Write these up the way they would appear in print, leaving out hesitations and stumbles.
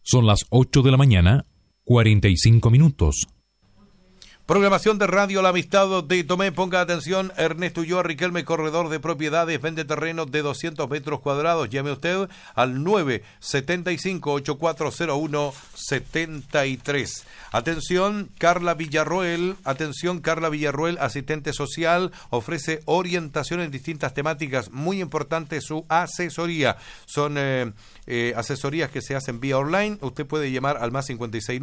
Son las 8 de la mañana, 45 minutos. Programación de Radio La Amistad de Tomé. Ponga atención, Ernesto Ulloa Riquelme, corredor de propiedades, vende terrenos de 200 metros cuadrados. Llame usted al 975-8401-73. Atención, Carla Villarroel, asistente social, ofrece orientación en distintas temáticas. Muy importante su asesoría. Son asesorías que se hacen vía online. Usted puede llamar al más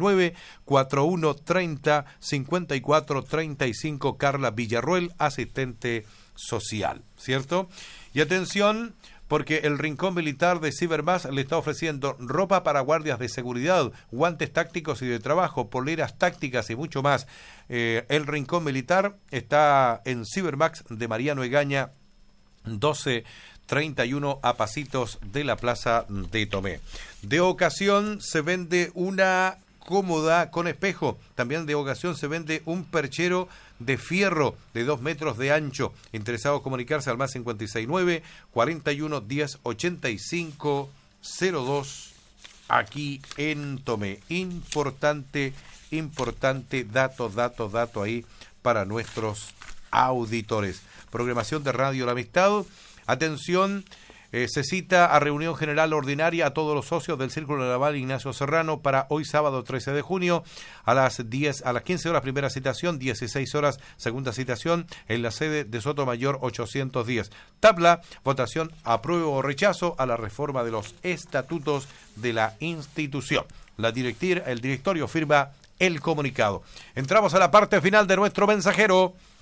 569-4130-5435. Carla Villarroel, asistente social, ¿cierto? Y atención, porque el Rincón Militar de Cibermás le está ofreciendo ropa para guardias de seguridad, guantes tácticos y de trabajo, poleras tácticas y mucho más. El Rincón Militar está en Cibermax de Mariano Egaña, 1231, a pasitos de la Plaza de Tomé. De ocasión se vende una cómoda con espejo. También de ocasión se vende un perchero de fierro de 2 metros de ancho. Interesados comunicarse al más 569 41 10 85 02 aquí en Tomé. Importante dato ahí para nuestros auditores. Programación de Radio La Amistad. Atención, se cita a reunión general ordinaria a todos los socios del Círculo Naval Ignacio Serrano para hoy sábado 13 de junio a las 15 horas primera citación, 16 horas segunda citación en la sede de Sotomayor 810. Tabla, votación apruebo o rechazo a la reforma de los estatutos de la institución. El directorio firma el comunicado. Entramos a la parte final de nuestro mensajero.